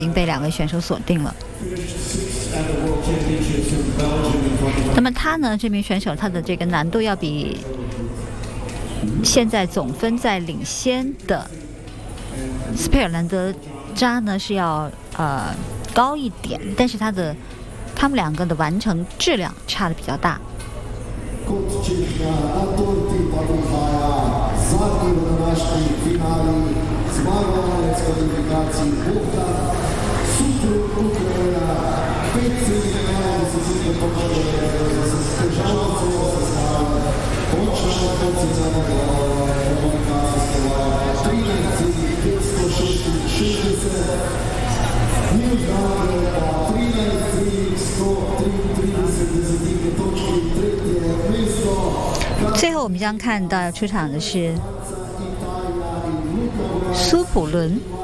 已经被2位选手锁定了。那么他呢，这名选手他的这个难度要比现在总分在领先的斯佩尔兰德扎呢是要高一点，但是他们2个的完成质量差的比较大。最后我们将看到出场的是苏普伦